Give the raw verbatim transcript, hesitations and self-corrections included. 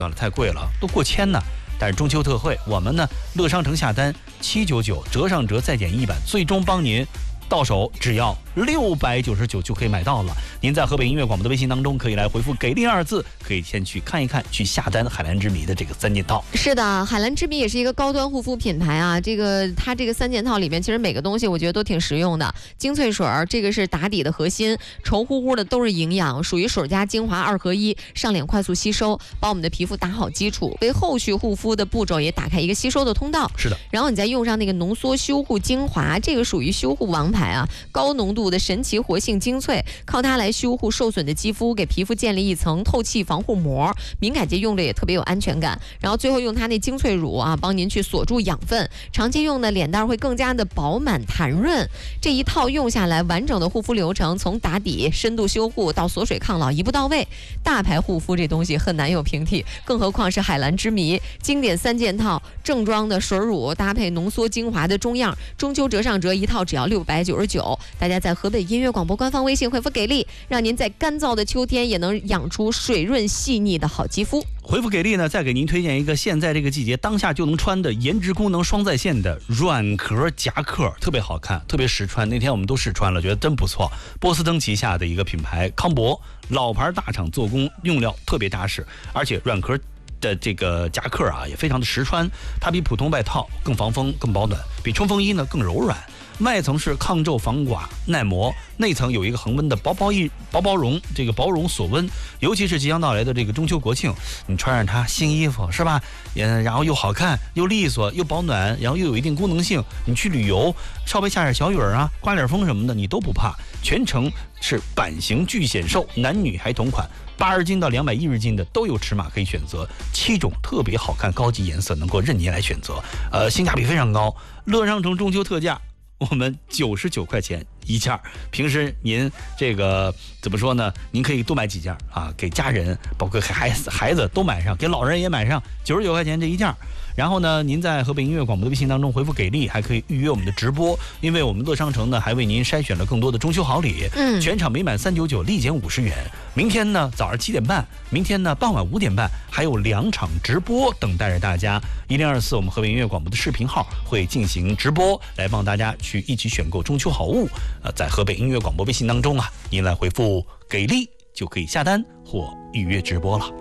太贵了，都过千呢。但是中秋特惠，我们呢乐商城下单七九九，折上折再减一百，最终帮您到手只要六百九十九就可以买到了。您在河北音乐广播的微信当中可以来回复给力二字，可以先去看一看，去下单海蓝之谜的这个三件套。 是的，海蓝之谜也是一个高端护肤品牌啊。这个它这个三件套里面，其实每个东西我觉得都挺实用的。精粹水这个是打底的核心，稠乎乎的都是营养，属于水加精华二合一，上脸快速吸收，帮我们的皮肤打好基础，为后续护肤的步骤也打开一个吸收的通道。 是的， 然后你再用上那个浓缩修护精华，这个属于修护王牌啊，高浓度的神奇活性精粹，靠它来修护受损的肌肤，给皮肤建立一层透气防护膜，敏感肌用着也特别有安全感。然后最后用它那精粹乳啊，帮您去锁住养分，长期用的脸蛋会更加的饱满弹润。这一套用下来，完整的护肤流程从打底、深度修护到锁水抗老一步到位。大牌护肤这东西很难有平替，更何况是海蓝之谜经典三件套，正装的水乳搭配浓缩精华的中样，中秋折上折一套只要六百九十九。大家在河北音乐广播官方微信回复给力，让您在干燥的秋天也能养出水润细腻的好肌肤。 回复给力呢，再给您推荐一个现在这个季节当下就能穿的颜值功能双在线的软壳夹克，特别好看，特别实穿。那天我们都试穿了，觉得真不错。波司登旗下的一个品牌康博，老牌大厂做工，用料特别扎实，而且软壳的这个夹克啊也非常的实穿，它比普通外套更防风更保暖，比冲锋衣呢更柔软。外层是抗皱防刮耐磨，内层有一个恒温的薄薄一薄薄绒，这个薄绒锁温，尤其是即将到来的这个中秋国庆，你穿上它新衣服是吧？嗯，然后又好看又利索又保暖，然后又有一定功能性，你去旅游稍微下点小雨啊，刮点风什么的你都不怕。全程是版型巨显瘦，男女还同款，八十斤到两百一十斤的都有尺码可以选择，七种特别好看高级颜色能够任您来选择，呃，性价比非常高。乐商城中秋特价，我们九十九块钱一件，平时您这个怎么说呢？您可以多买几件啊，给家人，包括孩子孩子都买上，给老人也买上，九十九块钱这一件。然后呢，您在河北音乐广播的微信当中回复给力，还可以预约我们的直播，因为我们乐商城呢还为您筛选了更多的中秋好礼，嗯，全场每满三九九立减五十元。明天呢早上七点半，明天呢傍晚五点半，还有两场直播等待着大家。一零二四我们河北音乐广播的视频号会进行直播，来帮大家去一起选购中秋好物。呃，在河北音乐广播微信当中啊，您来回复给力就可以下单或预约直播了。